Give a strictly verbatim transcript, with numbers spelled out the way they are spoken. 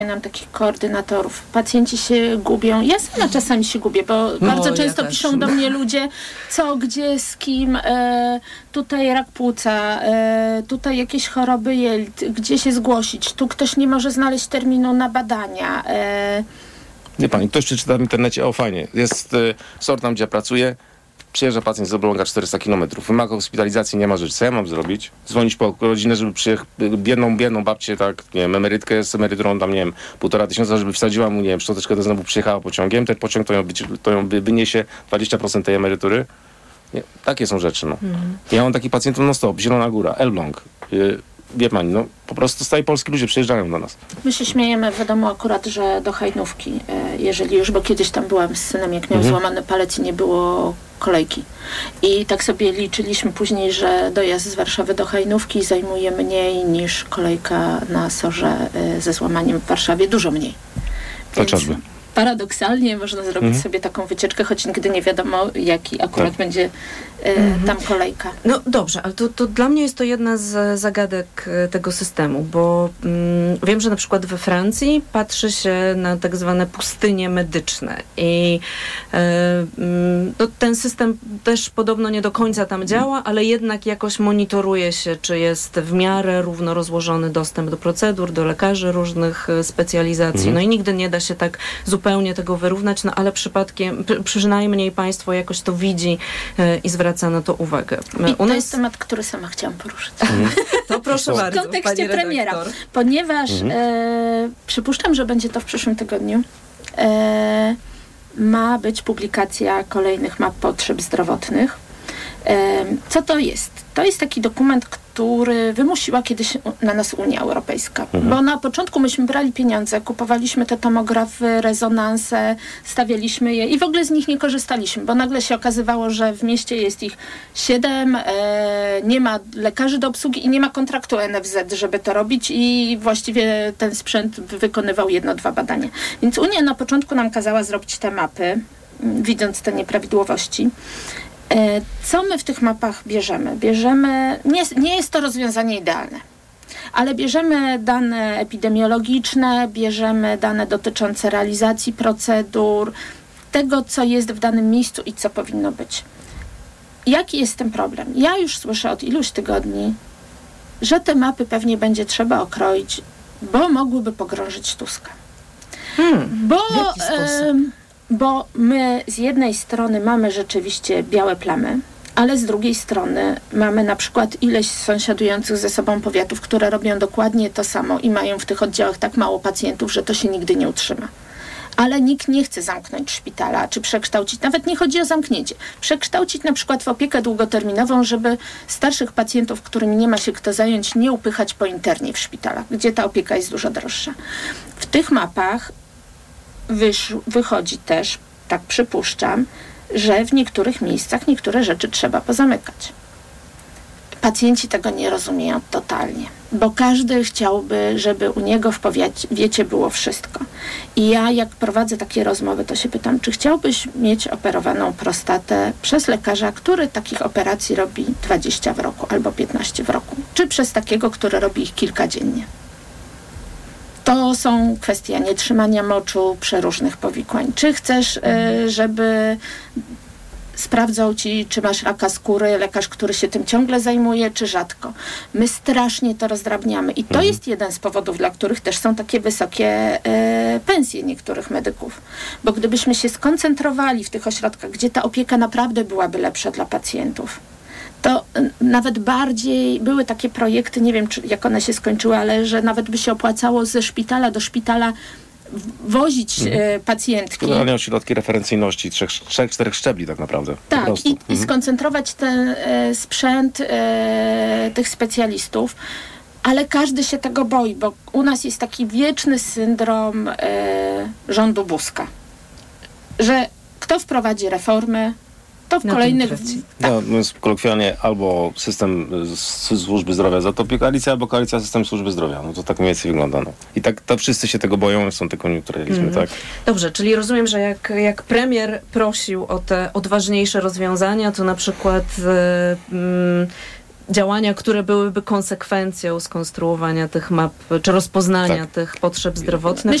nam takich koordynatorów. Pacjenci się gubią. Ja sama czasami się gubię, bo no, bardzo często ja piszą do mnie ludzie, co, gdzie, z kim, e, tutaj rak płuca, e, tutaj jakieś choroby jelit, gdzie się zgłosić, tu ktoś nie może znaleźć terminu na badania. E, Nie pani, ktoś przeczyta w internecie, o fajnie, jest y, sort tam, gdzie ja pracuję, przyjeżdża pacjent z Elbląga czterysta kilometrów, wymaga hospitalizacji, nie ma rzeczy. Co ja mam zrobić? Dzwonić po rodzinę, żeby przyjechać, biedną, biedną babcię, tak, nie wiem, emerytkę z emeryturą tam, nie wiem, półtora tysiąca, żeby wsadziła mu, nie wiem, szczoteczkę, to znowu przyjechała pociągiem, ten pociąg to ją, to ją wyniesie dwadzieścia procent tej emerytury. Nie, takie są rzeczy, no. Mhm. Ja mam takich pacjentów non stop, Zielona Góra, Elbląg, yy, wie pani, no po prostu z całej Polski ludzie przyjeżdżają do nas. My się śmiejemy, wiadomo akurat, że do Hajdówki, jeżeli już, bo kiedyś tam byłam z synem, jak miał mhm. złamany palec i nie było kolejki. I tak sobie liczyliśmy później, że dojazd z Warszawy do Hajdówki zajmuje mniej niż kolejka na sorze ze złamaniem w Warszawie. Dużo mniej. Chociażby. Paradoksalnie można zrobić mhm. sobie taką wycieczkę, choć nigdy nie wiadomo, jaki akurat tak. będzie e, mhm. tam kolejka. No dobrze, ale to, to dla mnie jest to jedna z zagadek tego systemu, bo mm, wiem, że na przykład we Francji patrzy się na tak zwane pustynie medyczne i e, mm, no, ten system też podobno nie do końca tam działa, ale jednak jakoś monitoruje się, czy jest w miarę równo rozłożony dostęp do procedur, do lekarzy różnych specjalizacji. Mhm. No i nigdy nie da się tak zupełnie zupełnie tego wyrównać, no ale przypadkiem, przynajmniej państwo jakoś to widzi e, i zwraca na to uwagę. I U to nas... jest temat, który sama chciałam poruszyć. Mhm. To proszę bardzo, w kontekście premiera. Ponieważ mhm. e, przypuszczam, że będzie to w przyszłym tygodniu. E, ma być publikacja kolejnych map potrzeb zdrowotnych. E, co to jest? To jest taki dokument, który wymusiła kiedyś na nas Unia Europejska. Mhm. Bo na początku myśmy brali pieniądze, kupowaliśmy te tomografy, rezonanse, stawialiśmy je i w ogóle z nich nie korzystaliśmy, bo nagle się okazywało, że w mieście jest ich siedem, e, nie ma lekarzy do obsługi i nie ma kontraktu N F Z, żeby to robić i właściwie ten sprzęt wykonywał jedno, dwa badania. Więc Unia na początku nam kazała zrobić te mapy, widząc te nieprawidłowości. Co my w tych mapach bierzemy? Bierzemy, nie, nie jest to rozwiązanie idealne, ale bierzemy dane epidemiologiczne, bierzemy dane dotyczące realizacji procedur, tego, co jest w danym miejscu i co powinno być. Jaki jest ten problem? Ja już słyszę od iluś tygodni, że te mapy pewnie będzie trzeba okroić, bo mogłyby pogrążyć Tuska. Hmm, bo... W jaki sposób? Bo my z jednej strony mamy rzeczywiście białe plamy, ale z drugiej strony mamy na przykład ileś sąsiadujących ze sobą powiatów, które robią dokładnie to samo i mają w tych oddziałach tak mało pacjentów, że to się nigdy nie utrzyma. Ale nikt nie chce zamknąć szpitala, czy przekształcić, nawet nie chodzi o zamknięcie, przekształcić na przykład w opiekę długoterminową, żeby starszych pacjentów, którymi nie ma się kto zająć, nie upychać po internie w szpitalach, gdzie ta opieka jest dużo droższa. W tych mapach Wysz, wychodzi też, tak przypuszczam, że w niektórych miejscach niektóre rzeczy trzeba pozamykać. Pacjenci tego nie rozumieją totalnie, bo każdy chciałby, żeby u niego w powiecie było wszystko. I ja, jak prowadzę takie rozmowy, to się pytam, czy chciałbyś mieć operowaną prostatę przez lekarza, który takich operacji robi dwadzieścia w roku albo piętnaście w roku, czy przez takiego, który robi ich kilka dziennie. To są kwestie nietrzymania moczu, przeróżnych powikłań. Czy chcesz, y, żeby sprawdzał ci, czy masz raka skóry, lekarz, który się tym ciągle zajmuje, czy rzadko. My strasznie to rozdrabniamy i to mhm. jest jeden z powodów, dla których też są takie wysokie y, pensje niektórych medyków. Bo gdybyśmy się skoncentrowali w tych ośrodkach, gdzie ta opieka naprawdę byłaby lepsza dla pacjentów, to nawet bardziej były takie projekty, nie wiem, czy, jak one się skończyły, ale że nawet by się opłacało ze szpitala do szpitala wozić mhm. e, pacjentki. Generalnie ośrodki referencyjności trzech, trzech, czterech szczebli tak naprawdę. Tak, i, mhm. i skoncentrować ten e, sprzęt e, tych specjalistów, ale każdy się tego boi, bo u nas jest taki wieczny syndrom e, rządu Buzka, że kto wprowadzi reformy, to w na kolejnych... Tak. No, no jest kolokwialnie albo system służby zdrowia za to koalicja, albo koalicja system służby zdrowia. No to tak mniej więcej wygląda. No. I tak to wszyscy się tego boją, są te koniunkturalizmy, mm. tak? Dobrze, czyli rozumiem, że jak, jak premier prosił o te odważniejsze rozwiązania, to na przykład... Yy, yy, działania, które byłyby konsekwencją skonstruowania tych map, czy rozpoznania Tak. tych potrzeb zdrowotnych.